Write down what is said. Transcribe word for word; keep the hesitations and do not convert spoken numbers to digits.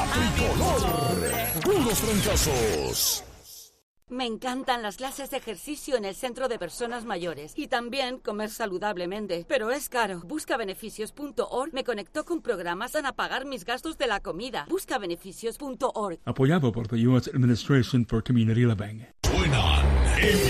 Tricolor. Puros fracasos. Me encantan las clases de ejercicio en el centro de personas mayores y también comer saludablemente, pero es caro. Busca Beneficios punto org me conectó con programas para pagar mis gastos de la comida. Busca Beneficios punto org. Apoyado por the U S Administration for Community Living. Suenan en